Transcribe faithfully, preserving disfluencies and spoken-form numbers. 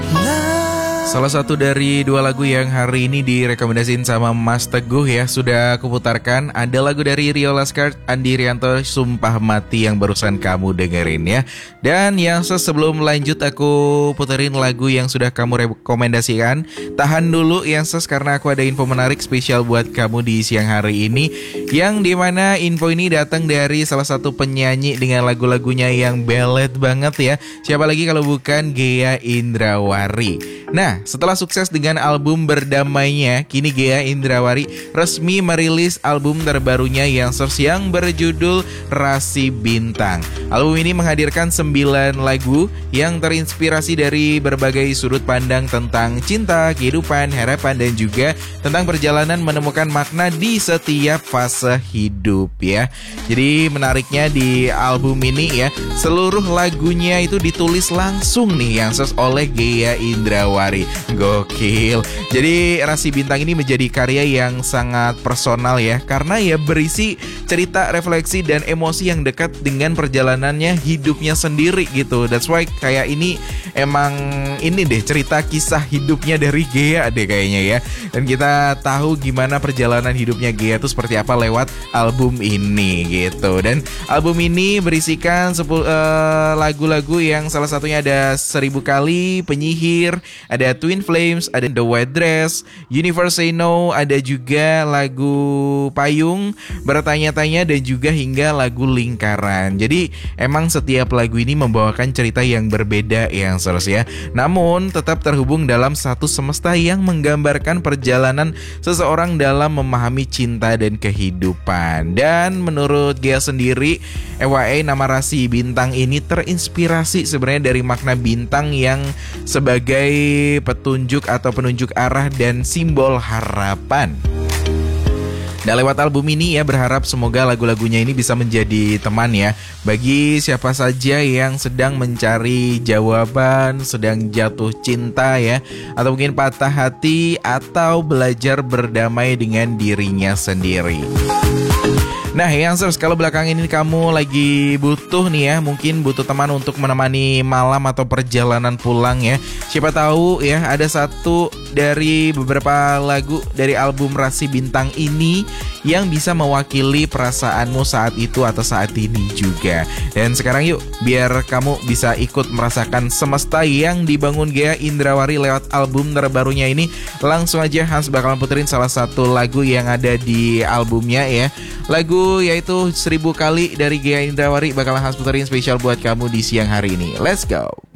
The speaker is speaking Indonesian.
Salah satu dari dua lagu yang hari ini direkomendasiin sama Mas Teguh ya, sudah aku putarkan. Ada lagu dari Rio Laskar, Andi Rianto, Sumpah Mati yang barusan kamu dengerin ya. Dan yang sebelum lanjut aku puterin lagu yang sudah kamu rekomendasikan. Tahan dulu yang ses karena aku ada info menarik spesial buat kamu di siang hari ini. Yang dimana info ini datang dari salah satu penyanyi dengan lagu-lagunya yang ballad banget ya. Siapa lagi kalau bukan Ghea Indrawari. Nah, setelah sukses dengan album berdamainya, kini Ghea Indrawari resmi merilis album terbarunya yang yang berjudul Rasi Bintang. Album ini menghadirkan sembilan lagu yang terinspirasi dari berbagai sudut pandang tentang cinta, kehidupan, harapan, dan juga tentang perjalanan menemukan makna di setiap fase hidup ya. Jadi menariknya di album ini ya, seluruh lagunya itu ditulis langsung nih yang ses oleh Ghea Indrawari. Gokil. Jadi Rasi Bintang ini menjadi karya yang sangat personal ya, karena ya berisi cerita, refleksi, dan emosi yang dekat dengan perjalanannya hidupnya sendiri gitu. That's why kayak ini emang ini deh cerita kisah hidupnya dari Ghea deh kayaknya ya. Dan kita tahu gimana perjalanan hidupnya Ghea itu seperti apa lewat album ini gitu. Dan album ini berisikan sepuluh uh, lagu-lagu yang salah satunya ada Seribu Kali, Penyihir, ada Twin Flames, ada The White Dress, Universe Say No, ada juga lagu Payung, Bertanya-tanya, dan juga hingga lagu Lingkaran. Jadi emang setiap lagu ini membawakan cerita yang berbeda yang seharusnya, namun tetap terhubung dalam satu semesta yang menggambarkan perjalanan seseorang dalam memahami cinta dan kehidupan. Dan menurut Ghea sendiri, F Y I nama Rasi Bintang ini terinspirasi sebenarnya dari makna bintang yang sebagai petunjuk atau penunjuk arah dan simbol harapan. Nah, lewat album ini ya berharap semoga lagu-lagunya ini bisa menjadi teman ya bagi siapa saja yang sedang mencari jawaban, sedang jatuh cinta ya, atau mungkin patah hati, atau belajar berdamai dengan dirinya sendiri. Nah, Youngsters, kalau belakang ini kamu lagi butuh nih ya, mungkin butuh teman untuk menemani malam atau perjalanan pulang ya. Siapa tahu ya ada satu dari beberapa lagu dari album Rasi Bintang ini yang bisa mewakili perasaanmu saat itu atau saat ini juga. Dan sekarang yuk, biar kamu bisa ikut merasakan semesta yang dibangun Ghea Indrawari lewat album terbarunya ini. Langsung aja Hans bakalan puterin salah satu lagu yang ada di albumnya ya. Lagu yaitu Seribu Kali dari Ghea Indrawari bakalan Hans puterin spesial buat kamu di siang hari ini. Let's go.